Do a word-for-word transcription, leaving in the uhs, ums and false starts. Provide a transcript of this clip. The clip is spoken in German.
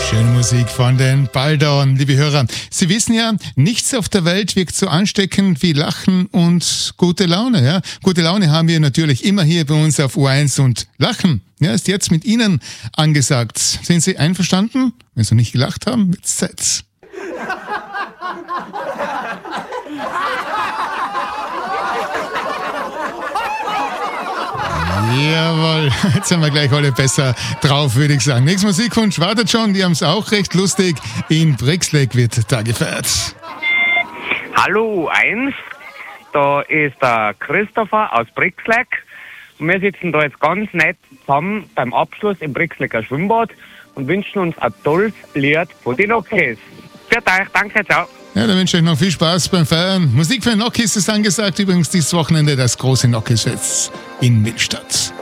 Schöne Musik von den Baldauern, liebe Hörer. Sie wissen ja, nichts auf der Welt wirkt so ansteckend wie Lachen und gute Laune. Ja? Gute Laune haben wir natürlich immer hier bei uns auf U eins und Lachen ja, ist jetzt mit Ihnen angesagt. Sind Sie einverstanden? Wenn Sie nicht gelacht haben, wird's Zeit. Jawohl, jetzt sind wir gleich alle besser drauf, würde ich sagen. Nächster Musikwunsch wartet schon, die haben es auch recht lustig. In Brixleck wird da gefeiert. Hallo U eins, da ist der Christopher aus Brixleck. Und wir sitzen da jetzt ganz nett zusammen beim Abschluss im Brixlecker Schwimmbad und wünschen uns ein tolles Lied von den Nokis. Für euch, danke, ciao. Ja, dann wünsche ich euch noch viel Spaß beim Feiern. Musik für Nokis ist angesagt, übrigens dieses Wochenende das große Nokis-Fest in Millstatt.